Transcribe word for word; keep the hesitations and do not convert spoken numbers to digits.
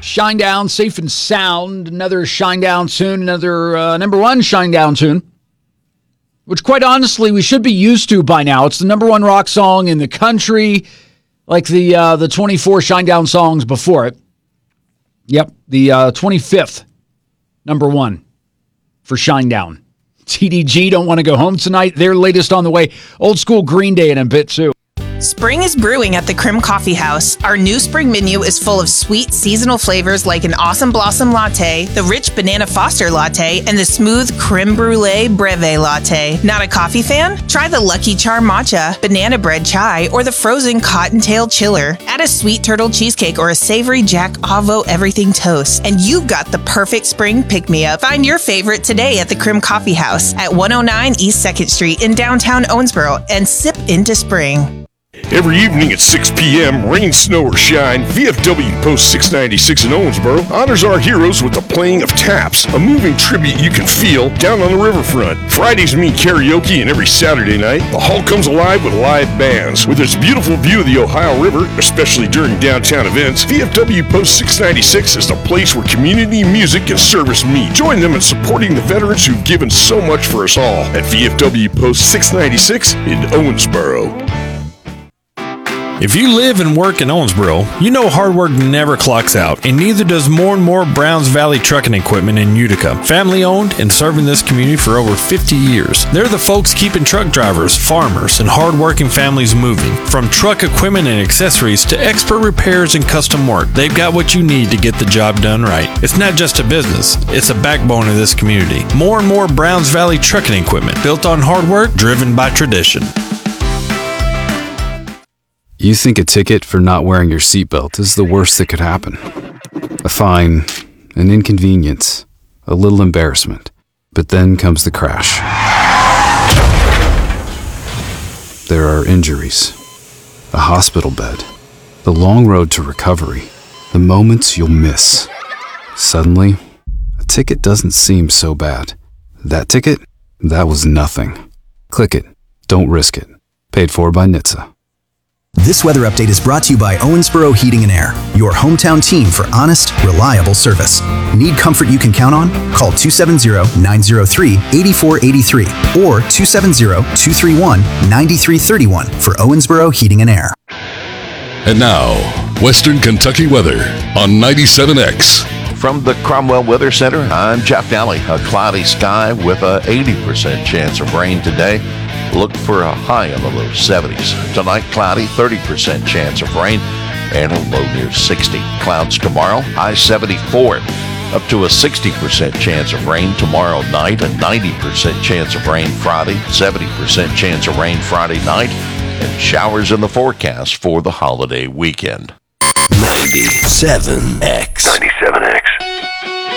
Shinedown, Safe and Sound. Another Shinedown tune. Another uh, number one Shinedown tune. Which, quite honestly, we should be used to by now. It's the number one rock song in the country. Like the uh, the twenty-four Shinedown songs before it. Yep, the uh, twenty-fifth number one for Shinedown. T D G don't want to go home tonight. Their latest on the way. Old school Green Day in a bit, too. Spring is brewing at the Krim Coffee House. Our new spring menu is full of sweet seasonal flavors like an Awesome Blossom Latte, the rich Banana Foster Latte, and the smooth Creme Brulee Breve Latte. Not a coffee fan? Try the Lucky Charm Matcha, Banana Bread Chai, or the frozen Cottontail Chiller. Add a sweet turtle cheesecake or a savory Jack Avo Everything Toast, and you've got the perfect spring pick-me-up. Find your favorite today at the Krim Coffee House at one oh nine East second Street in downtown Owensboro, and sip into spring. Every evening at six p.m., rain, snow, or shine, V F W Post six ninety-six in Owensboro honors our heroes with the playing of Taps, a moving tribute you can feel down on the riverfront. Fridays mean karaoke, and every Saturday night, the hall comes alive with live bands. With its beautiful view of the Ohio River, especially during downtown events, V F W Post six ninety-six is the place where community music and service meet. Join them in supporting the veterans who've given so much for us all at V F W Post six ninety-six in Owensboro. If you live and work in Owensboro, you know hard work never clocks out, and neither does more and more Browns Valley Trucking Equipment in Utica. Family owned and serving this community for over fifty years. They're the folks keeping truck drivers, farmers, and hard-working families moving. From truck equipment and accessories to expert repairs and custom work, they've got what you need to get the job done right. It's not just a business, it's a backbone of this community. More and more Browns Valley Trucking Equipment, built on hard work, driven by tradition. You think a ticket for not wearing your seatbelt is the worst that could happen. A fine, an inconvenience, a little embarrassment. But then comes the crash. There are injuries, a hospital bed, the long road to recovery, the moments you'll miss. Suddenly, a ticket doesn't seem so bad. That ticket? That was nothing. Click it. Don't risk it. Paid for by N H T S A. This weather update is brought to you by Owensboro Heating and Air, your hometown team for honest, reliable service. Need comfort you can count on? Call two seven zero, nine zero three, eight four eight three or two seven zero, two three one, nine three three one for Owensboro Heating and Air. And now, Western Kentucky weather on ninety-seven X. From the Cromwell Weather Center, I'm Jeff Daly. A cloudy sky with a eighty percent chance of rain today. Look for a high in the low seventies. Tonight, cloudy, thirty percent chance of rain, and a low near sixty. Clouds tomorrow, high seventy-four. Up to a sixty percent chance of rain tomorrow night, a ninety percent chance of rain Friday, seventy percent chance of rain Friday night, and showers in the forecast for the holiday weekend. ninety-seven X. ninety-seven X.